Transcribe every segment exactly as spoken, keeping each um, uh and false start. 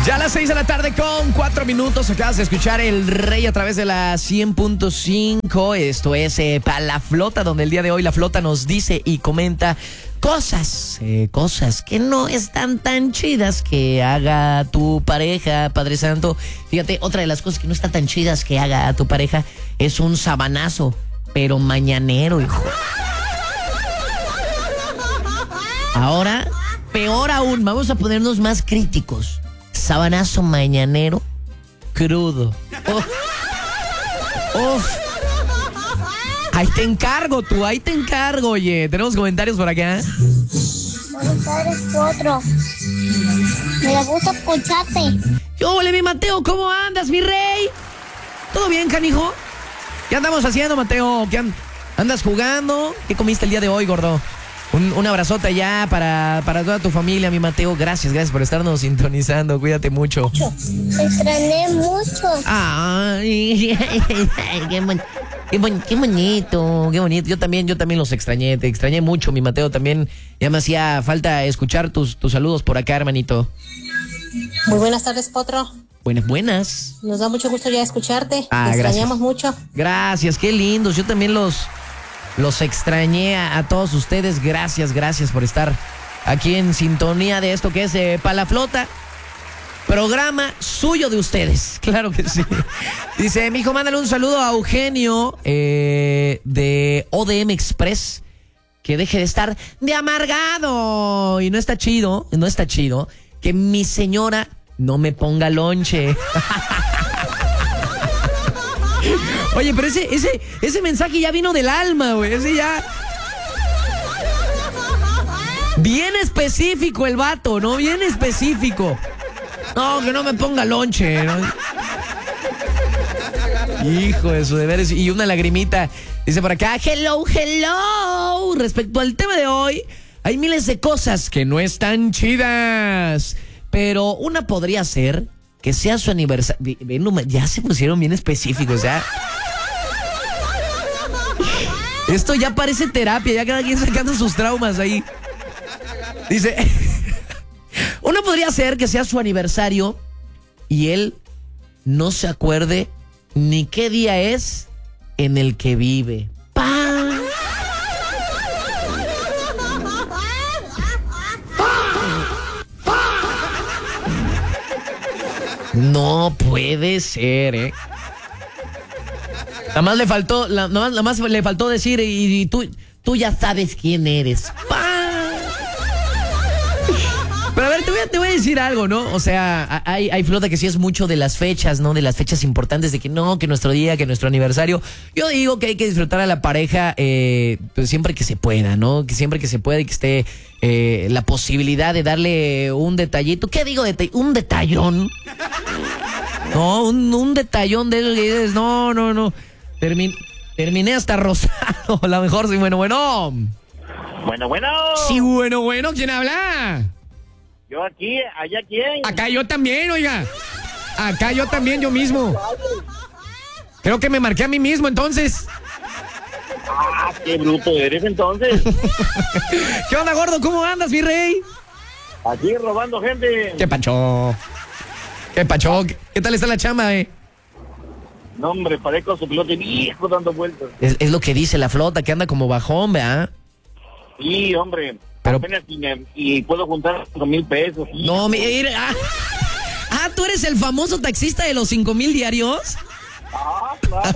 Ya a las seis de la tarde con cuatro minutos acabas de escuchar El Rey a través de la cien punto cinco. Esto es eh, para la flota, donde el día de hoy la flota nos dice y comenta cosas, eh, cosas que no están tan chidas que haga tu pareja, Padre Santo. Fíjate, otra de las cosas que no están tan chidas que haga tu pareja es un sabanazo, pero mañanero, hijo. Ahora, peor aún, vamos a ponernos más críticos. Sabanazo mañanero crudo. Uf. Uf. Ahí te encargo tú, ahí te encargo, oye. ¿Tenemos comentarios por acá? Buenas tardes, Potro. Me da gusto escucharte. Yo, hola, mi Mateo, ¿cómo andas, mi rey? ¿Todo bien, canijo? ¿Qué andamos haciendo, Mateo? ¿Qué and- andas jugando? ¿Qué comiste el día de hoy, gordo? Un, un abrazote ya para, para toda tu familia, mi Mateo. Gracias, gracias por estarnos sintonizando. Cuídate mucho. Te extrañé mucho. Ay, qué, bon, qué, bon, qué bonito, qué bonito. Yo también, yo también los extrañé. Te extrañé mucho, mi Mateo. También ya me hacía falta escuchar tus, tus saludos por acá, hermanito. Muy buenas tardes, Potro. Buenas, buenas. Nos da mucho gusto ya escucharte. Ah, Te extrañamos gracias. mucho. Gracias, qué lindos. Yo también los... Los extrañé a, a todos ustedes. Gracias, gracias por estar aquí en sintonía de esto que es eh, Pa' la Flota. Programa suyo de ustedes. Claro que sí. Dice, mijo, mándale un saludo a Eugenio eh, de O D M Express. Que deje de estar de amargado. Y no está chido, no está chido que mi señora no me ponga lonche. Oye, pero ese, ese, ese mensaje ya vino del alma, güey. Ese ya... Bien específico el vato, ¿no? Bien específico. No, que no me ponga lonche, ¿no? Hijo de su deber. Y una lagrimita. Dice por acá, hello, hello. Respecto al tema de hoy, hay miles de cosas que no están chidas. Pero una podría ser... que sea su aniversario. Ya se pusieron bien específicos, ya. Esto ya parece terapia, ya cada quien sacando sus traumas ahí. Dice, uno podría ser que sea su aniversario y él no se acuerde ni qué día es en el que vive. ¡Pam! No puede ser, ¿eh? Nada más le faltó, la, nada más, nada más le faltó decir, y, y tú, tú ya sabes quién eres. ¡Pam! Pero a ver, te voy a, te voy a decir algo, ¿no? O sea, hay, hay flota que sí es mucho de las fechas, ¿no? De las fechas importantes, de que no, que nuestro día, que nuestro aniversario. Yo digo que hay que disfrutar a la pareja eh, pues siempre que se pueda, ¿no? Que siempre que se pueda y que esté eh, la posibilidad de darle un detallito. ¿Qué digo? Deta- un detallón. No, un, un detallón de esos que dices, no, no, no. Termin- terminé hasta rosado. A lo mejor sí, bueno, bueno. Bueno, bueno. Sí, bueno, bueno. ¿Quién habla? Yo aquí, allá quién. Acá yo también, oiga. Acá yo también, yo mismo. Creo que me marqué a mí mismo, entonces. Ah, qué bruto eres entonces. ¿Qué onda, gordo? ¿Cómo andas, mi rey? Aquí robando gente. ¿Qué pacho? ¿Qué pacho? ¿Qué, qué tal está la chamba, eh? No, hombre, parezco su piloto viejo dando vueltas. Es, es lo que dice la flota, que anda como bajón, ¿verdad? Sí, hombre. Pero- Apenas y, me- y puedo juntar cinco mil pesos. No, mira. Ah, ah, ¿tú eres el famoso taxista de los cinco mil diarios? Ah, claro.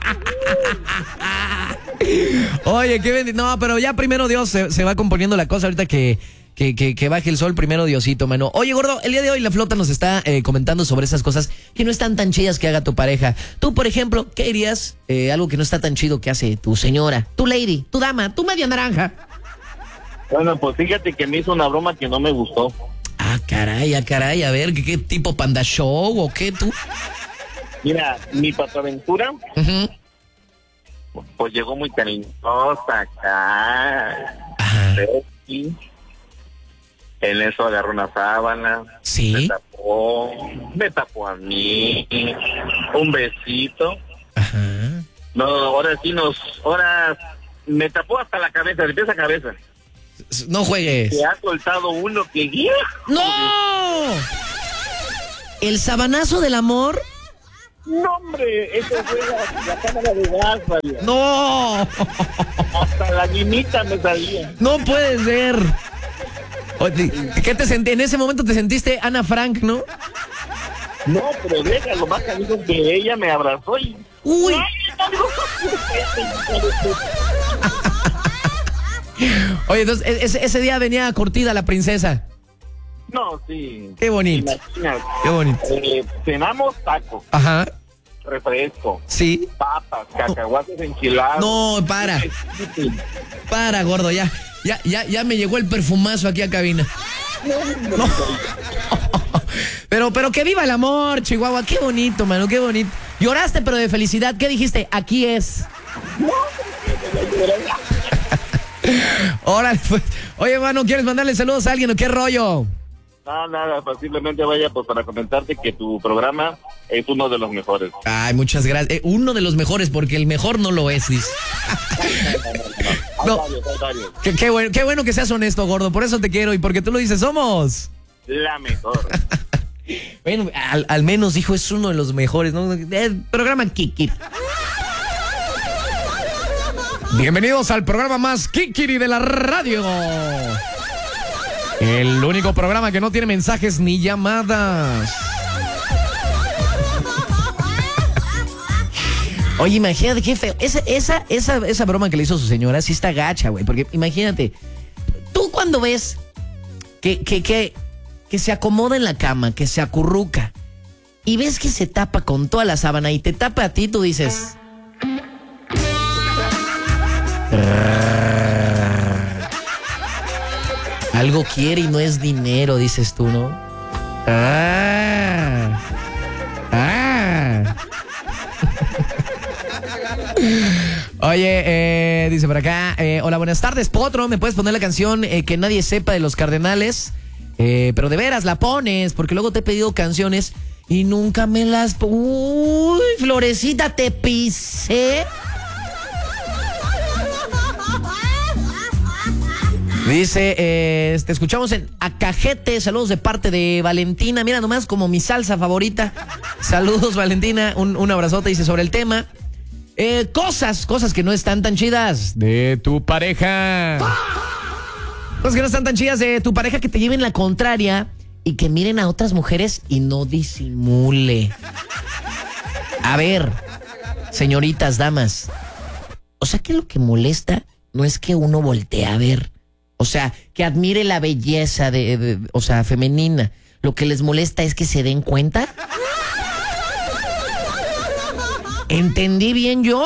Oye, qué bendito. No, pero ya primero Dios se, se va componiendo la cosa ahorita que, que, que, que baje el sol, primero Diosito, mano. Oye, gordo, el día de hoy la flota nos está eh, comentando sobre esas cosas que no están tan chidas que haga tu pareja. Tú, por ejemplo, ¿qué dirías? Eh, algo que no está tan chido que hace tu señora, tu lady, tu dama, tu media naranja. Bueno, pues fíjate que me hizo una broma que no me gustó. Ah, caray, ah, caray, a ver, ¿qué, qué tipo Panda Show o qué tú? Mira, mi patoaventura, Uh-huh. pues llegó muy cariñosa acá. Ajá. Sexy. En eso agarró una sábana. Sí. Me tapó. Me tapó a mí. Un besito. Ajá. No, ahora sí nos... Ahora me tapó hasta la cabeza, de pies a cabeza. No juegues. Se ha soltado uno que... ¡No! ¿El sabanazo del amor? No, hombre, eso fue la, la cámara de gas, vale. ¡No! Hasta la guinita me salía. No puede ser. Oye, ¿qué te sentí? En ese momento te sentiste Ana Frank, ¿no? No, pero deja, lo más canijo que ella me abrazó y... ¡Uy! Oye, entonces, ese, ese día venía curtida la princesa. No, sí. Qué bonito. Imagínate. Qué bonito. Eh, cenamos tacos. Ajá. Refresco. Sí. Papas, cacahuates enchilados. No, para. Para, gordo, ya. Ya, ya, ya me llegó el perfumazo aquí a cabina. No. Pero, pero que viva el amor, Chihuahua. Qué bonito, mano, qué bonito. Lloraste, pero de felicidad. ¿Qué dijiste? Aquí es. Órale, pues. Oye, mano, ¿quieres mandarle saludos a alguien o qué rollo? No, nada, posiblemente vaya pues para comentarte que tu programa es uno de los mejores. Ay, muchas gracias. Eh, uno de los mejores, porque el mejor no lo es, dice. No. Hay varios, hay varios. Qué, qué bueno, qué bueno que seas honesto, gordo. Por eso te quiero y porque tú lo dices, somos la mejor. Bueno, al, al menos, hijo, es uno de los mejores, ¿no? El programa Kikiri. Bienvenidos al programa más Kikiri de la radio. El único programa que no tiene mensajes ni llamadas. Oye, imagínate qué feo. Esa, esa, esa, esa broma que le hizo su señora sí está gacha, güey. Porque imagínate, tú cuando ves que, que, que, que se acomoda en la cama, que se acurruca, y ves que se tapa con toda la sábana y te tapa a ti, tú dices... Algo quiere y no es dinero, dices tú, ¿no? Ah. Ah. Oye, eh, dice por acá, eh, hola, buenas tardes, Potro, ¿me puedes poner la canción eh, que nadie sepa de los Cardenales? Eh, pero de veras, la pones, porque luego te he pedido canciones y nunca me las... Uy, Florecita, te pisé. Dice, eh, te escuchamos en Acajete, saludos de parte de Valentina, mira nomás como mi salsa favorita. Saludos, Valentina, un, un abrazote, dice sobre el tema. Eh, cosas, cosas que no están tan chidas de tu pareja. Cosas que no están tan chidas de tu pareja, que te lleven la contraria y que miren a otras mujeres y no disimule. A ver, señoritas, damas, o sea que lo que molesta no es que uno voltee a ver. O sea, que admire la belleza de, de, o sea, femenina. Lo que les molesta es que se den cuenta. ¿Entendí bien yo?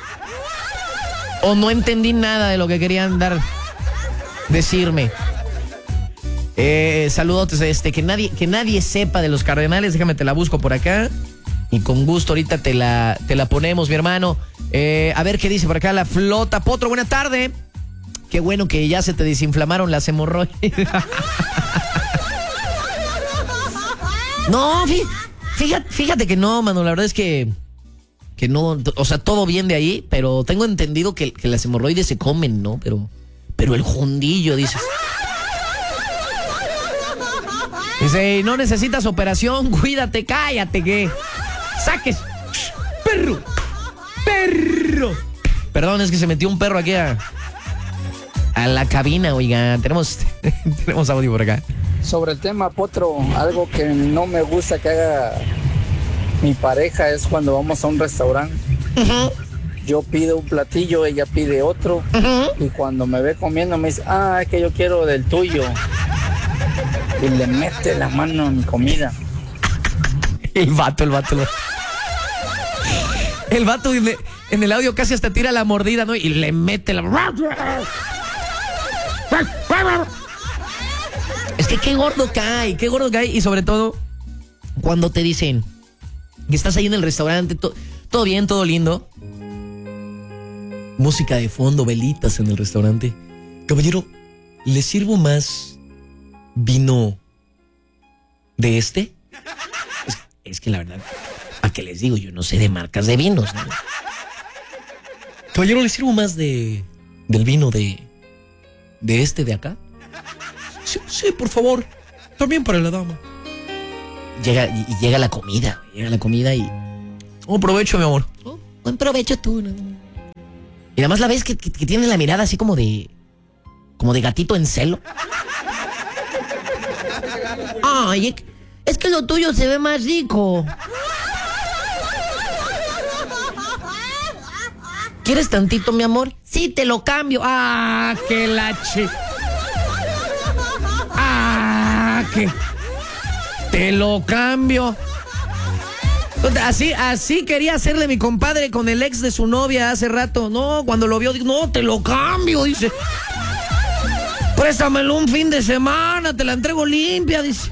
¿O no entendí nada de lo que querían dar, decirme? Eh, saludos, este, que nadie, que nadie sepa de los Cardenales. Déjame, te la busco por acá. Y con gusto ahorita te la, te la ponemos, mi hermano. Eh, a ver qué dice por acá la Flota. Potro, buena tarde. Qué bueno que ya se te desinflamaron las hemorroides. No, fíjate, fíjate que no, mano. La verdad es que, que no, o sea, todo bien de ahí, pero tengo entendido que, que las hemorroides se comen, ¿no? Pero, pero el jundillo, dices. Dice, no necesitas operación, cuídate, cállate, que saques. Perro, perro. Perdón, es que se metió un perro aquí a... a la cabina, oiga, tenemos, tenemos audio por acá. Sobre el tema, Potro, algo que no me gusta que haga mi pareja es cuando vamos a un restaurante. Uh-huh. Yo pido un platillo, ella pide otro. Uh-huh. Y cuando me ve comiendo me dice, ah, es que yo quiero del tuyo. Y le mete la mano en mi comida. El vato, el vato. El vato en el audio casi hasta tira la mordida, ¿no? Y le mete la... Es que qué gordo cae, qué gordo cae. Y sobre todo, cuando te dicen que estás ahí en el restaurante, to, todo bien, todo lindo. Música de fondo, velitas en el restaurante. Caballero, ¿le sirvo más vino de este? Es, es que la verdad, ¿a qué les digo? Yo no sé de marcas de vinos, ¿no? Caballero, ¿le sirvo más de del vino de... de este de acá? Sí, sí, por favor. También para la dama. llega, y, y llega la comida, llega la comida y... Oh, provecho, mi amor. Oh, buen provecho tú, ¿no? Y además la ves que, que, que tiene la mirada así como de... Como de gatito en celo. Ay, es que lo tuyo se ve más rico. ¿Quieres tantito, mi amor? Sí, te lo cambio. Ah, que la chi... Ah, que... Te lo cambio. Así, así quería hacerle mi compadre con el ex de su novia hace rato. No, cuando lo vio, dijo, no, te lo cambio, dice. Préstamelo un fin de semana, te la entrego limpia, dice.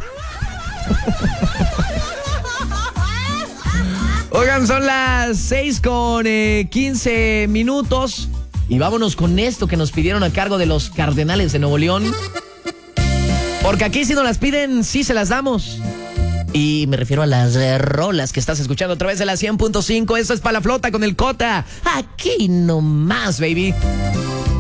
Oigan, son las seis con quince minutos. Y vámonos con esto que nos pidieron a cargo de los Cardenales de Nuevo León. Porque aquí si nos las piden, sí se las damos. Y me refiero a las eh, rolas que estás escuchando a través de la cien punto cinco. Esto es Pa' la Flota con el Cota. Aquí nomás, baby.